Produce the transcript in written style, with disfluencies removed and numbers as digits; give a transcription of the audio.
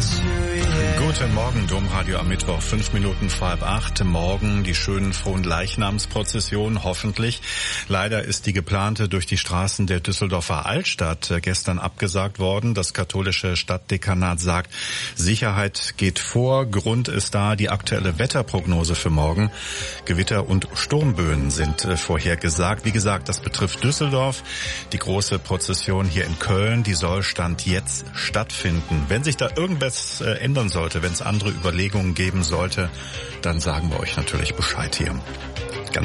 Guten Morgen, Domradio am Mittwoch, 5 Minuten vor 7:30. Morgen die schönen frohen Leichnamsprozession, hoffentlich. Leider ist die geplante durch die Straßen der Düsseldorfer Altstadt gestern abgesagt worden. Das katholische Stadtdekanat sagt, Sicherheit geht vor. Grund ist da die aktuelle Wetterprognose für morgen. Gewitter und Sturmböen sind vorhergesagt. Wie gesagt, das betrifft Düsseldorf. Die große Prozession hier in Köln, die soll Stand jetzt stattfinden. Wenn sich da irgendwas ändern sollte, wenn es andere Überlegungen geben sollte, dann sagen wir euch natürlich Bescheid hier.